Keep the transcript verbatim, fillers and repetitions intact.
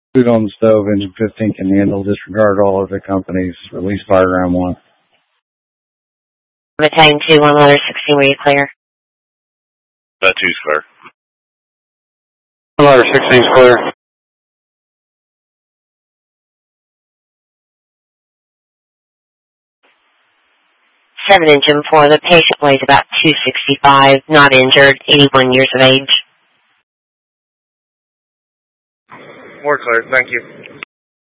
Food on the stove, engine fifteen can handle. Disregard all other companies. Release fireground one. Battalion two, one letter sixteen, were you clear? That two's clear. One letter sixteen's clear. Seven engine four, the patient weighs about two sixty-five, not injured, eighty-one years of age. More clear, thank you.